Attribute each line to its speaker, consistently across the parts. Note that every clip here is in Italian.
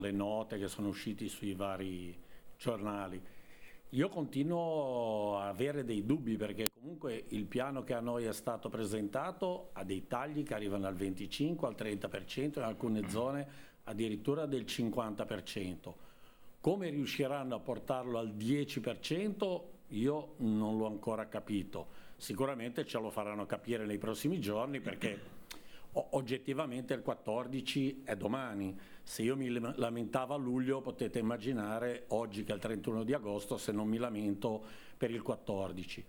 Speaker 1: le note che sono uscite sui vari giornali. Io continuo a avere dei dubbi perché comunque il piano che a noi è stato presentato ha dei tagli che arrivano al 25, al 30%, in alcune zone addirittura del 50%. Come riusciranno a portarlo al 10%? Io non l'ho ancora capito. Sicuramente ce lo faranno capire nei prossimi giorni perché oggettivamente il 14 è domani. Se io mi lamentavo a luglio, potete immaginare oggi che è il 31 di agosto se non mi lamento per il 14.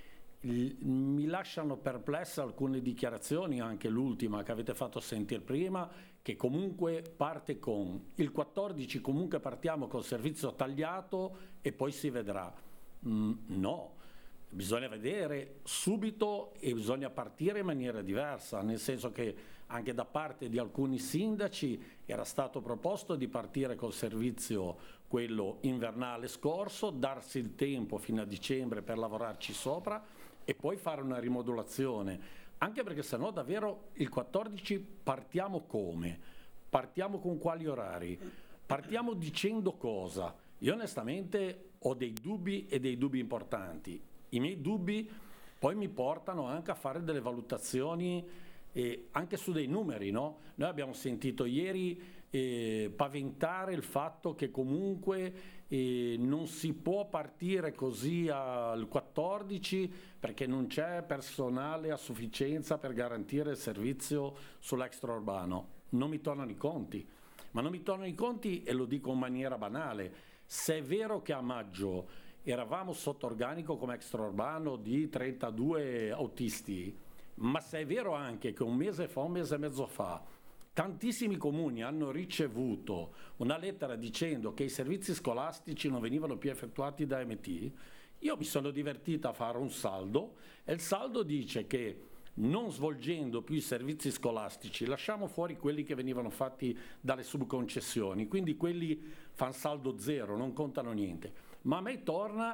Speaker 1: Mi lasciano perplessa alcune dichiarazioni, anche l'ultima che avete fatto sentire prima, che comunque parte con il 14, comunque partiamo col servizio tagliato e poi si vedrà. No, bisogna vedere subito e bisogna partire in maniera diversa, nel senso che anche da parte di alcuni sindaci era stato proposto di partire col servizio quello invernale scorso, darsi il tempo fino a dicembre per lavorarci sopra e poi fare una rimodulazione, anche perché sennò davvero il 14 partiamo come? Partiamo con quali orari? Partiamo dicendo cosa? Io onestamente ho dei dubbi e dei dubbi importanti. I miei dubbi poi mi portano anche a fare delle valutazioni anche su dei numeri, no? Noi abbiamo sentito ieri paventare il fatto che comunque non si può partire così al 14 perché non c'è personale a sufficienza per garantire il servizio sull'extraurbano. Non mi tornano i conti. Ma non mi tornano i conti e lo dico in maniera banale. Se è vero che a maggio eravamo sotto organico come extraurbano di 32 autisti, ma se è vero anche che un mese e mezzo fa, tantissimi comuni hanno ricevuto una lettera dicendo che i servizi scolastici non venivano più effettuati da MT, io mi sono divertito a fare un saldo e il saldo dice che non svolgendo più i servizi scolastici, lasciamo fuori quelli che venivano fatti dalle subconcessioni, quindi quelli fanno saldo zero, non contano niente, ma a me torna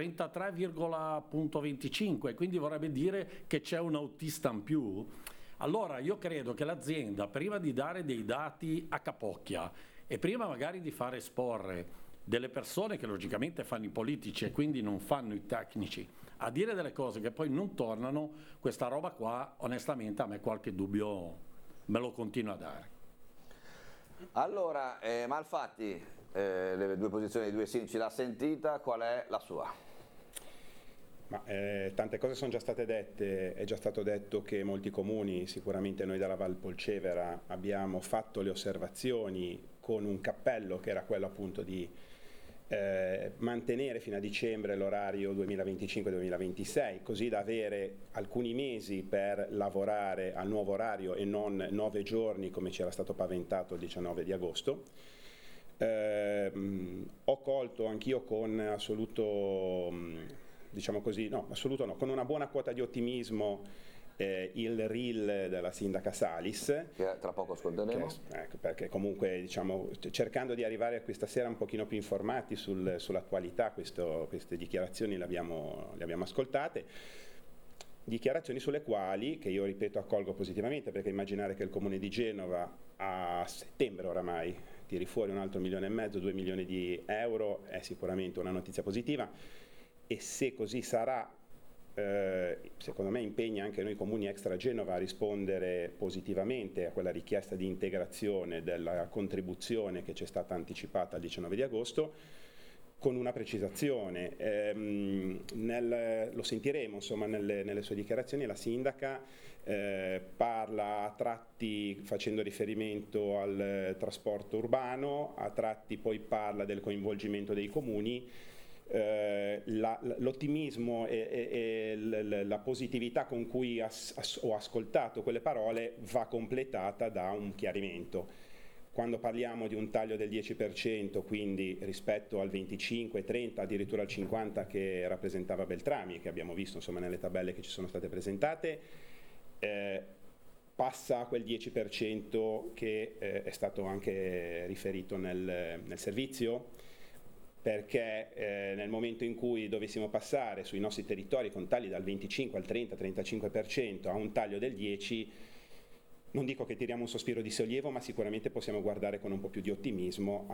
Speaker 1: 33,25, quindi vorrebbe dire che c'è un autista in più. Allora io credo che l'azienda, prima di dare dei dati a capocchia e prima magari di fare esporre delle persone che logicamente fanno i politici e quindi non fanno i tecnici, a dire delle cose che poi non tornano, questa roba qua onestamente a me qualche dubbio me lo continua a dare.
Speaker 2: Allora, Malfatti, le due posizioni dei due sindaci l'ha sentita, qual è la sua?
Speaker 3: Ma, tante cose sono già state dette, è già stato detto che molti comuni, sicuramente noi dalla Val Polcevera, abbiamo fatto le osservazioni con un cappello che era quello appunto di mantenere fino a dicembre l'orario 2025-2026, così da avere alcuni mesi per lavorare al nuovo orario e non 9 giorni come ci era stato paventato il 19 di agosto. Ho colto anch'io con assoluto, diciamo così, no, assoluto no, con una buona quota di ottimismo il reel della sindaca Salis,
Speaker 2: Che tra poco ascolteremo.
Speaker 3: perché comunque diciamo, cercando di arrivare a questa sera un pochino più informati sull'attualità, queste dichiarazioni le abbiamo ascoltate, dichiarazioni sulle quali, che io ripeto accolgo positivamente, perché immaginare che il Comune di Genova a settembre oramai tiri fuori un altro 1,5 milioni, 2 milioni di euro è sicuramente una notizia positiva, e se così sarà secondo me impegna anche noi comuni extra Genova a rispondere positivamente a quella richiesta di integrazione della contribuzione che c'è stata anticipata il 19 di agosto, con una precisazione. Lo sentiremo insomma nelle sue dichiarazioni, la sindaca parla a tratti facendo riferimento al trasporto urbano, a tratti poi parla del coinvolgimento dei comuni. L'ottimismo e la positività con cui ho ascoltato quelle parole va completata da un chiarimento. Quando parliamo di un taglio del 10%, quindi rispetto al 25, 30, addirittura al 50 che rappresentava Beltrami, che abbiamo visto insomma nelle tabelle che ci sono state presentate, passa a quel 10% che è stato anche riferito nel servizio, perché nel momento in cui dovessimo passare sui nostri territori con tagli dal 25 al 30-35% a un taglio del 10%, non dico che tiriamo un sospiro di sollievo, ma sicuramente possiamo guardare con un po' più di ottimismo